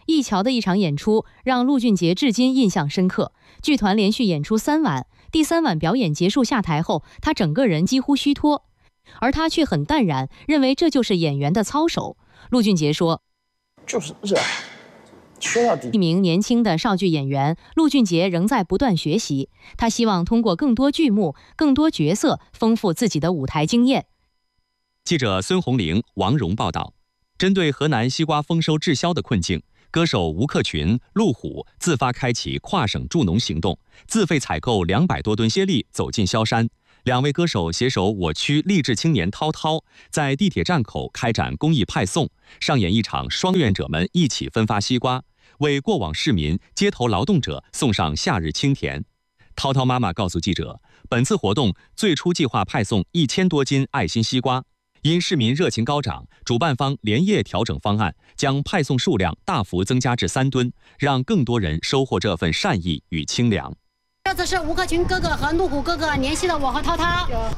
一桥的一场演出让陆俊杰至今印象深刻。剧团连续演出3晚，第3晚表演结束下台后，他整个人几乎虚脱，而他却很淡然，认为这就是演员的操守。陆俊杰说：“ 就是热爱。”说到底， 一名年轻的少剧演员，陆俊杰仍在不断学习。他希望通过更多剧目、更多角色，丰富自己的舞台经验。 记者孙红玲、王蓉报道。针对河南西瓜丰收滞销的困境，歌手吴克群、陆虎自发开启跨省助农行动，自费采购200多吨接力走进萧山。2位歌手携手我区励志青年涛涛，在地铁站口开展公益派送，上演一场双愿者们一起分发西瓜，为过往市民、街头劳动者送上夏日清甜。涛涛妈妈告诉记者，本次活动最初计划派送1000多斤爱心西瓜，因市民热情高涨，主办方连夜调整方案，将派送数量大幅增加至3吨，让更多人收获这份善意与清凉。 这次是吴克群哥哥和陆虎哥哥联系了我和涛涛，